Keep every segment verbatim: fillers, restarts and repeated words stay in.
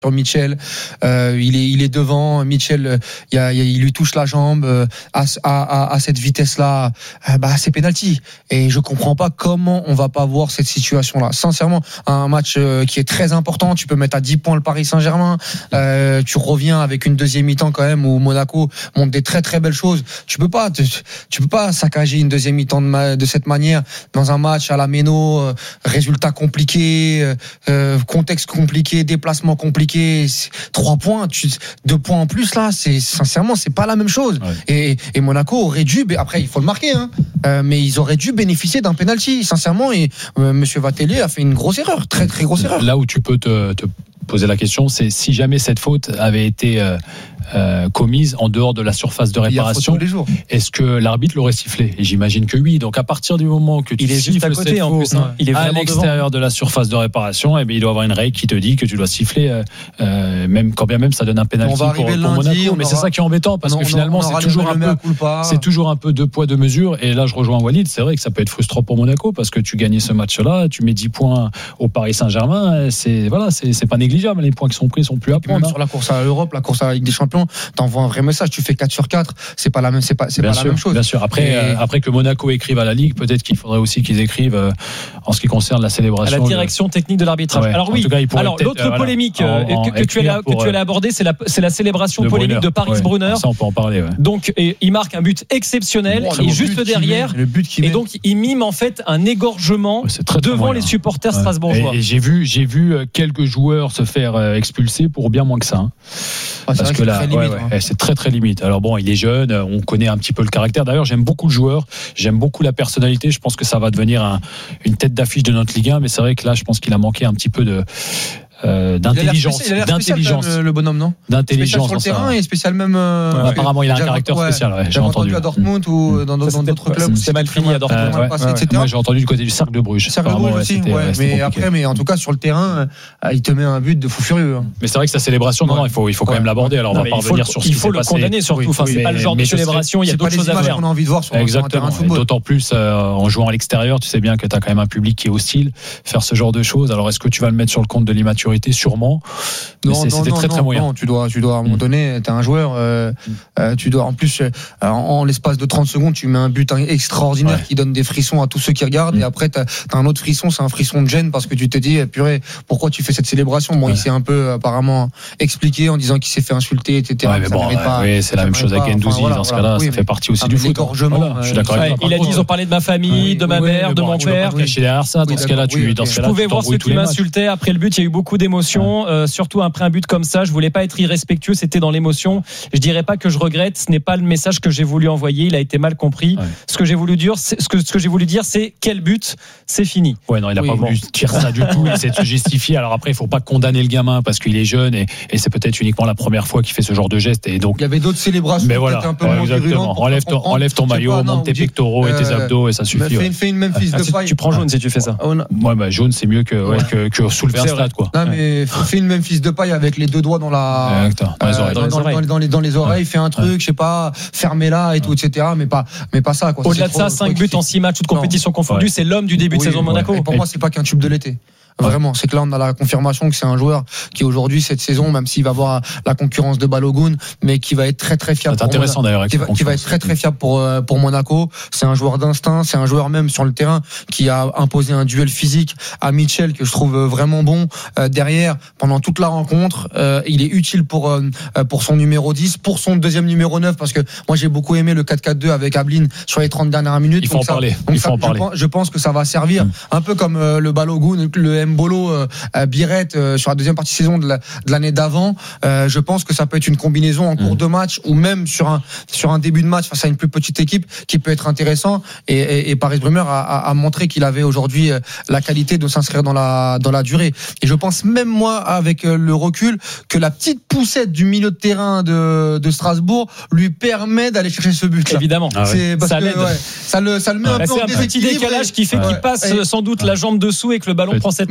sur Mitchell, euh, il est il est devant Mitchell, il, y a, il lui touche la jambe euh, à, à, à cette vitesse-là, euh, bah c'est penalty. Et je comprends pas comment on va pas voir cette situation-là. Sincèrement, un match euh, qui est très important. Tu peux mettre à dix points le Paris Saint-Germain. Euh, tu reviens avec une deuxième mi-temps quand même où Monaco montre des très très belles choses. Tu peux pas tu, tu peux pas saccager une deuxième mi-temps de, ma, de cette manière dans un match à la Méno, euh, résultat compliqué, euh, contexte compliqué, déplacement compliqué. Trois points, tu, deux points en plus là, c'est sincèrement c'est pas la même chose. Ouais. Et, et Monaco aurait dû, après il faut le marquer, hein, euh, mais ils auraient dû bénéficier d'un penalty, sincèrement. Et euh, Monsieur Vatelier a fait une grosse erreur, très très grosse erreur. Là où tu peux te, te poser la question, c'est si jamais cette faute avait été euh, euh, commise en dehors de la surface de réparation, est-ce que l'arbitre l'aurait sifflé? Et j'imagine que oui. Donc à partir du moment que tu il est juste à côté en plus, hein. Il est à l'extérieur devant de la surface de réparation, et eh bien il doit avoir une règle qui te dit que tu dois siffler, euh, euh, même quand bien même ça donne un penalty pour, pour lundi, Monaco. Mais aura... c'est ça qui est embêtant parce non, que finalement on c'est toujours un peu, c'est toujours un peu deux poids deux mesures. Et là je rejoins Walid, c'est vrai que ça peut être frustrant pour Monaco parce que tu gagnais ce match-là, tu mets dix points au Paris Saint-Germain, c'est voilà, c'est, c'est pas négligeable. Les points qui sont pris sont plus à prendre. Même hein. Sur la course à l'Europe, la course à la Ligue des Champions, t'envoies un vrai message. Tu fais quatre sur quatre, c'est pas la même, c'est pas, c'est pas sûr, la même chose. Bien sûr. Après, et... euh, après que Monaco écrive à la Ligue, peut-être qu'il faudrait aussi qu'ils écrivent euh, en ce qui concerne la célébration. À la direction de... technique de l'arbitrage. Ouais. Alors oui. Cas, alors l'autre euh, polémique voilà, euh, que, que tu allais, que tu allais aborder, c'est la, c'est la célébration polémique Brunner. de Paris-Brunner. Ouais. Ça, on peut en parler. Ouais. Donc, et, il marque un but exceptionnel wow, et juste derrière. Le but qui et donc, il mime en fait un égorgement ouais, très, devant très les supporters ouais. strasbourgeois. Et, et j'ai vu, j'ai vu quelques joueurs se faire expulser pour bien moins que ça. Hein. Ah, parce que là, c'est, limite, ouais, ouais, hein. c'est très très limite. Alors bon, il est jeune, on connaît un petit peu le caractère. D'ailleurs, j'aime beaucoup le joueur, j'aime beaucoup la personnalité. Je pense que ça va devenir un, une tête d'affiche de notre Ligue un. Mais c'est vrai que là, je pense qu'il a manqué un petit peu de Euh, d'intelligence, il a l'air spécial, d'intelligence, le, le bonhomme, non? D'intelligence spécial sur le terrain et spécial même. Euh, ouais, apparemment, il a un caractère ouais, spécial. Ouais, j'ai, j'ai entendu, entendu à Dortmund mmh. ou dans, dans, dans d'autres clubs. C'est mal fini à Dortmund, euh, ouais, passé, ouais, et cetera. Moi, j'ai entendu du côté du Cercle de Bruges. Cercle de Bruges aussi. Ouais, ouais, mais compliqué. Après, mais en tout cas, sur le terrain, il te met un but de fou furieux. Hein. Mais c'est vrai que sa célébration, non, non, il faut, il faut quand même l'aborder. Alors, on va pas revenir sur ce qui s'est passé. Il faut le condamner surtout. Enfin, c'est pas le genre de célébration. Il y a d'autres choses à faire. On a envie de voir sur un terrain de football. D'autant plus en jouant à l'extérieur, tu sais bien que tu as quand même un public qui est hostile. Faire ce genre de choses. Alors, est-ce que tu vas le mettre sur le compte de l'immaturité? Sûrement. Non, c'est, non, c'était non, très non, très moyen. Non, tu dois, tu dois à un moment donné, t'es un joueur, euh, mm. euh, tu dois en plus, euh, en, en l'espace de trente secondes, tu mets un but extraordinaire ouais. qui donne des frissons à tous ceux qui regardent. Mm. Et après, t'as, t'as un autre frisson, c'est un frisson de gêne parce que tu te dis, eh, purée, pourquoi tu fais cette célébration? Bon, ouais. il s'est un peu apparemment expliqué en disant qu'il s'est fait insulter, et cetera. Ouais, mais bon, ouais, pas, oui, c'est la même chose avec Gendouzi. Enfin, voilà, dans ce cas-là, oui, ça fait partie aussi du foot. Voilà, je suis d'accord avec toi. Il a dit, ils ont parlé de ma famille, de ma mère, de mon père. Derrière ça, dans ce cas-là, tu, dans ce cas-là, je pouvais voir ceux qui m'insultaient après le but. Il y a eu beaucoup d'émotions, surtout après un but comme ça. Je voulais pas être irrespectueux, c'était dans l'émotion. Je dirais pas que je regrette, ce n'est pas le message que j'ai voulu envoyer, il a été mal compris. Ouais. Ce que j'ai voulu dire, c'est, ce que, ce que j'ai voulu dire, c'est quel but, c'est fini. Ouais, non, il a oui, pas bon. voulu dire ça du tout, il essaie de se justifier. Alors après, il faut pas condamner le gamin parce qu'il est jeune et, et c'est peut-être uniquement la première fois qu'il fait ce genre de geste. Et donc, il y avait d'autres célébrations. Mais voilà, un peu ouais, exactement. Enlève ton, enlève ton maillot, pas, non, monte tes pectoraux euh, et tes abdos et ça suffit. Fais, fais une Memphis de paille. Tu prends jaune si tu fais ça. Ouais, bah jaune, c'est mieux que, ouais, que, que soulever un stade, quoi. Non, mais fais une Memphis de paille avec les deux doigts dans la. Dans les oreilles. Dans, dans, dans, dans, les, dans les oreilles, ouais. fais un truc, ouais. je sais pas, fermez-la et tout, et cetera. Mais pas, mais pas ça. Quoi. Au-delà c'est de ça, cinq buts en six matchs, toutes compétitions confondues, ouais. c'est l'homme du début oui, de saison de Monaco. Ouais. Et pour moi, c'est pas qu'un tube de l'été. Vraiment, c'est que là on a la confirmation que c'est un joueur qui aujourd'hui cette saison, même s'il va avoir la concurrence de Balogun, mais qui va être très très fiable. C'est intéressant d'ailleurs. Qui va, qui va être très très fiable pour pour Monaco. C'est un joueur d'instinct, c'est un joueur même sur le terrain qui a imposé un duel physique à Mitchell que je trouve vraiment bon euh, derrière pendant toute la rencontre. Euh, il est utile pour euh, pour son numéro dix, pour son deuxième numéro neuf parce que moi j'ai beaucoup aimé le quatre quatre deux avec Ablin sur les trente dernières minutes. Il faut en ça, parler. Donc Il faut ça, en parler. Je pense, je pense que ça va servir mmh. un peu comme euh, le Balogun, le Mbolo, euh, Biret euh, sur la deuxième partie de saison de, la, de l'année d'avant. Euh, je pense que ça peut être une combinaison en cours mmh. de match ou même sur un sur un début de match face à une plus petite équipe qui peut être intéressant. Et, et, et Paris-Brunner a, a, a montré qu'il avait aujourd'hui la qualité de s'inscrire dans la dans la durée. Et je pense même moi avec le recul que la petite poussette du milieu de terrain de, de Strasbourg lui permet d'aller chercher ce but. Évidemment, ah ouais. c'est parce ça que, l'aide. Ouais, ça le ça le met ah, un bah peu c'est en un petit décalage qui fait ouais. qu'il passe ouais. sans doute la jambe dessous et que le ballon prend cette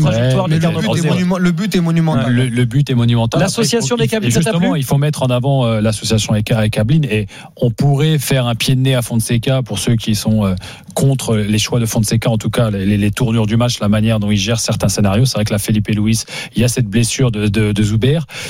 trajectoire ouais, des Gardes monument, le but est monumental. Ouais. Le, le but est monumental. L'association des Cablines, ça t'a plu ? Justement, il faut mettre en avant euh, l'association des Cablines et on pourrait faire un pied de nez à Fonseca pour ceux qui sont euh, contre les choix de Fonseca, en tout cas les, les tournures du match, la manière dont il gère certains scénarios. C'est vrai que là, Felipe Luis, il y a cette blessure de, de, de Zuber.